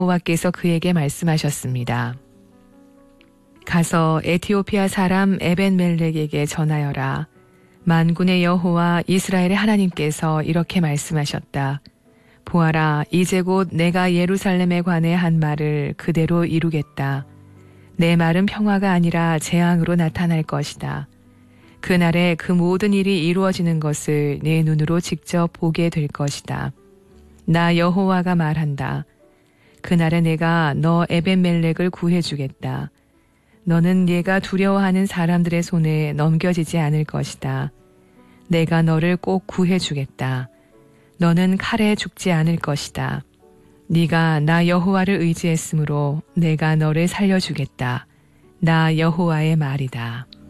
여호와께서 그에게 말씀하셨습니다. 가서 에티오피아 사람 에벤멜렉에게 전하여라. 만군의 여호와 이스라엘의 하나님께서 이렇게 말씀하셨다. 보아라, 이제 곧 내가 예루살렘에 관해 한 말을 그대로 이루겠다. 내 말은 평화가 아니라 재앙으로 나타날 것이다. 그날에 그 모든 일이 이루어지는 것을 내 눈으로 직접 보게 될 것이다. 나 여호와가 말한다. 그날에 내가 너 에벤멜렉을 구해주겠다. 너는 네가 두려워하는 사람들의 손에 넘겨지지 않을 것이다. 내가 너를 꼭 구해주겠다. 너는 칼에 죽지 않을 것이다. 네가 나 여호와를 의지했으므로 내가 너를 살려주겠다. 나 여호와의 말이다.